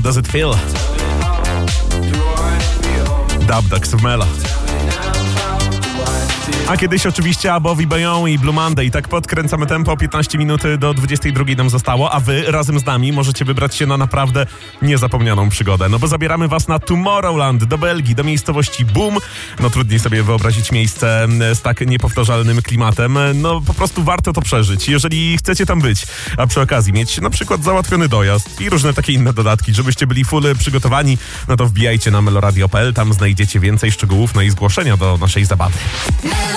Does It Feel? Dub Dogs w Melo. A kiedyś oczywiście Bobby Bayon i Blue Monday. Tak podkręcamy tempo, 15 minut do 22 nam zostało, a wy razem z nami możecie wybrać się na naprawdę niezapomnianą przygodę. No bo zabieramy was na Tomorrowland, do Belgii, do miejscowości Boom. No trudniej sobie wyobrazić miejsce z tak niepowtarzalnym klimatem. No po prostu warto to przeżyć, jeżeli chcecie tam być. A przy okazji mieć na przykład załatwiony dojazd i różne takie inne dodatki, żebyście byli full przygotowani, no to wbijajcie na meloradio.pl, tam znajdziecie więcej szczegółów, no i zgłoszenia do naszej zabawy.